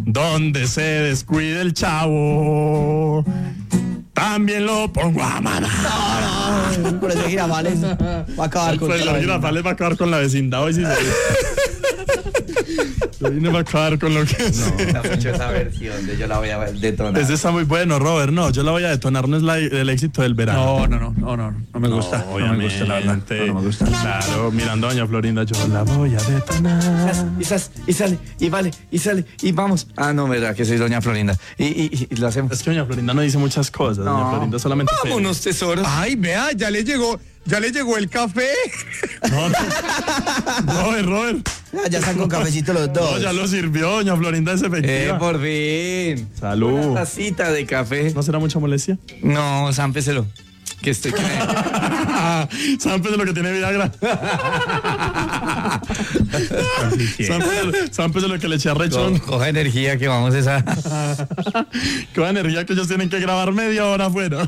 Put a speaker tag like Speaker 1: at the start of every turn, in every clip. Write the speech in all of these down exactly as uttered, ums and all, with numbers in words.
Speaker 1: Donde se descuide el chavo, también lo pongo a mamar.
Speaker 2: No, no, el profesor Girafales va a acabar
Speaker 1: El
Speaker 2: con
Speaker 1: profesor
Speaker 2: todo.
Speaker 1: Girafales va a acabar con la vecindad hoy sí se Yo vine a acabar con lo que
Speaker 3: No,
Speaker 1: sea.
Speaker 3: me gusta mucho esa versión de yo la voy a detonar.
Speaker 1: Ese está muy bueno, Robert. No, yo la voy a detonar, no es la, el éxito del verano.
Speaker 4: No, no, no, no, no, no me gusta. No, no me gusta, la verdad. No, no me gusta.
Speaker 1: Claro, mirando a doña Florinda, yo la voy a detonar.
Speaker 3: Y, sas, y sale, y vale, y sale, y vamos. Ah, no, verdad que soy doña Florinda. Y, y, y lo hacemos.
Speaker 1: Es que doña Florinda no dice muchas cosas.
Speaker 3: No.
Speaker 1: Doña Florinda solamente.
Speaker 3: Vámonos, tesoros.
Speaker 4: Ay, vea, ya le llegó, ya le llegó el café.
Speaker 1: No, no. Robert, Robert.
Speaker 2: Ah, ya están con cafecito los
Speaker 1: No,
Speaker 2: dos.
Speaker 1: ya lo sirvió, doña Florinda es efectiva.
Speaker 3: Eh, por fin.
Speaker 1: Salud.
Speaker 3: Una tacita de café.
Speaker 1: ¿No será mucha molestia?
Speaker 3: No, zámpeselo. Que estoy que me...
Speaker 1: Sámpese lo que tiene Viagra. Sámpese, sámpese lo que le eché a Rechón.
Speaker 3: Co- Coja energía que vamos esa.
Speaker 1: Con energía que ellos tienen que grabar media hora afuera.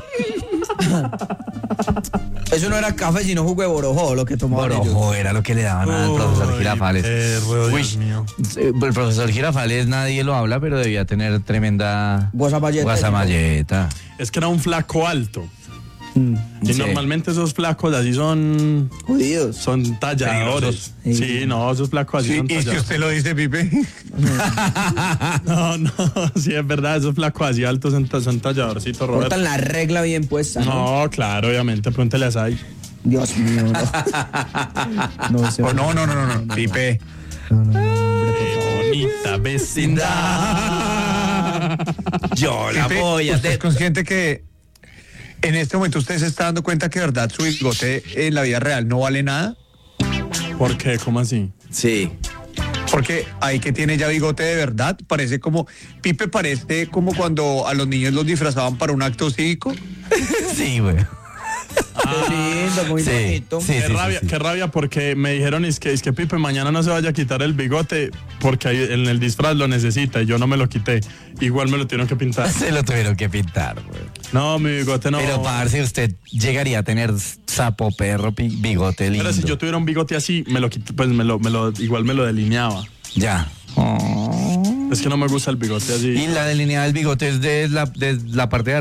Speaker 2: Eso no era café, sino jugo de borojó, lo que tomaban ellos.
Speaker 3: Borojo era lo que le daban al profesor Girafales.
Speaker 1: Perro, Dios
Speaker 3: Uy,
Speaker 1: mío.
Speaker 3: eh, el profesor Girafales nadie lo habla, pero debía tener tremenda
Speaker 2: Guasamalleta.
Speaker 3: guasamalleta.
Speaker 1: Es que era un flaco alto.
Speaker 2: Mm,
Speaker 1: Y
Speaker 3: Sí.
Speaker 1: normalmente esos flacos así son
Speaker 2: judíos.
Speaker 1: son talladores.
Speaker 2: Peligrosos.
Speaker 1: Sí, no, esos flacos así
Speaker 4: Sí,
Speaker 1: son
Speaker 4: y si
Speaker 1: talladores.
Speaker 4: usted lo dice, Pipe.
Speaker 1: No, no, sí es verdad, esos flacos así altos son, son talladorcitos, Roberto.
Speaker 2: Cortan la regla bien puesta, ¿no?
Speaker 1: No, claro, obviamente, pregúntele a Sai.
Speaker 2: Dios mío, no. No sé.
Speaker 4: Oh, no, no, no, no, no, Pipe.
Speaker 2: No, no, no, hombre, por favor.
Speaker 1: Bonita vecindad.
Speaker 3: Yo la
Speaker 4: Pipe,
Speaker 3: voy a
Speaker 4: ¿usted es
Speaker 3: hacer.
Speaker 4: consciente que en este momento usted se está dando cuenta que de verdad su bigote en la vida real no vale nada?
Speaker 1: ¿Por qué? ¿Cómo así?
Speaker 3: Sí.
Speaker 4: Porque ahí que tiene ya bigote de verdad, parece como, Pipe parece como cuando a los niños los disfrazaban para un acto cívico.
Speaker 3: Sí, güey.
Speaker 2: Qué lindo, muy
Speaker 3: Sí,
Speaker 2: bonito.
Speaker 3: sí.
Speaker 1: Qué rabia, qué rabia porque me dijeron es que, es que Pipe mañana no se vaya a quitar el bigote porque ahí en el disfraz lo necesita y yo no me lo quité. Igual me lo tuvieron que pintar.
Speaker 3: Se lo tuvieron que pintar, güey.
Speaker 1: No, mi bigote no.
Speaker 3: Pero, parce, usted llegaría a tener sapo, perro, pi- bigote lindo.
Speaker 1: Pero si yo tuviera un bigote así, me lo quité, pues me lo, me lo, igual me lo delineaba.
Speaker 3: Ya.
Speaker 1: Es que no me gusta el bigote así.
Speaker 3: Y la delineada del bigote es de la, de la parte de